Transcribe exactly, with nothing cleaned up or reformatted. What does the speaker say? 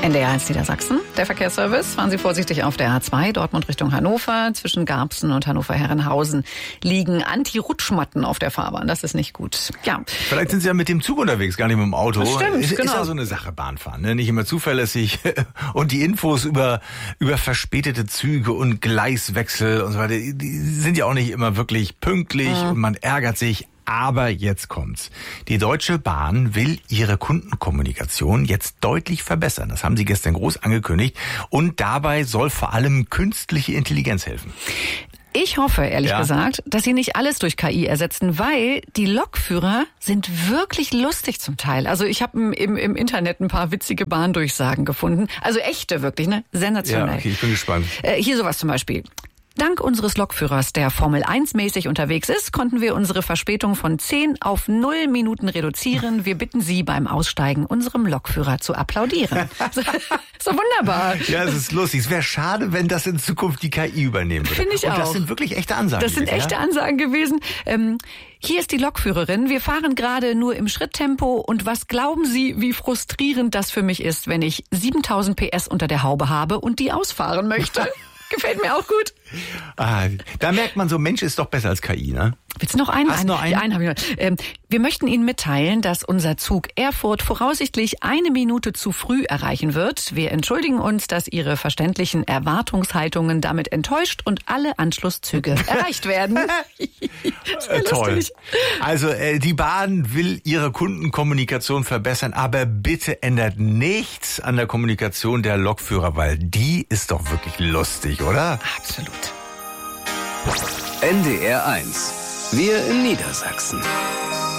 N D R eins Niedersachsen, der Verkehrsservice. Fahren Sie vorsichtig auf der A zwei, Dortmund Richtung Hannover. Zwischen Garbsen und Hannover-Herrenhausen liegen Anti-Rutschmatten auf der Fahrbahn. Das ist nicht gut. Ja. Vielleicht sind Sie ja mit dem Zug unterwegs, gar nicht mit dem Auto. Das stimmt, ist, genau. Ist ja so eine Sache, Bahnfahren, ne? Nicht immer zuverlässig. Und die Infos über, über verspätete Züge und Gleiswechsel und so weiter, die sind ja auch nicht immer wirklich pünktlich mhm. und man ärgert sich. Aber jetzt kommt's. Die Deutsche Bahn will ihre Kundenkommunikation jetzt deutlich verbessern. Das haben sie gestern groß angekündigt. Und dabei soll vor allem künstliche Intelligenz helfen. Ich hoffe, ehrlich ja. gesagt, dass sie nicht alles durch K I ersetzen, weil die Lokführer sind wirklich lustig zum Teil. Also ich habe im, im Internet ein paar witzige Bahndurchsagen gefunden. Also echte wirklich, ne? Sensationell. Ja, okay, ich bin gespannt. Äh, hier sowas zum Beispiel. Dank unseres Lokführers, der Formel eins mäßig unterwegs ist, konnten wir unsere Verspätung von zehn auf null Minuten reduzieren. Wir bitten Sie beim Aussteigen unserem Lokführer zu applaudieren. So, so wunderbar. Ja, es ist lustig. Es wäre schade, wenn das in Zukunft die K I übernehmen würde. Finde ich Und auch. das sind wirklich echte Ansagen. Das sind gewesen, echte ja? Ansagen gewesen. Ähm, hier ist die Lokführerin. Wir fahren gerade nur im Schritttempo. Und was glauben Sie, wie frustrierend das für mich ist, wenn ich siebentausend P S unter der Haube habe und die ausfahren möchte? Gefällt mir auch gut. Ah, da merkt man so, Mensch ist doch besser als K I, ne? Willst du noch einen? Hast du noch einen? Ja, einen habe ich noch. Ähm, wir möchten Ihnen mitteilen, dass unser Zug Erfurt voraussichtlich eine Minute zu früh erreichen wird. Wir entschuldigen uns, dass Ihre verständlichen Erwartungshaltungen damit enttäuscht und alle Anschlusszüge erreicht werden. Das war äh, toll. lustig. Also äh, die Bahn will ihre Kundenkommunikation verbessern, aber bitte ändert nichts an der Kommunikation der Lokführer, weil die ist doch wirklich lustig, oder? Absolut. N D R eins. Wir in Niedersachsen.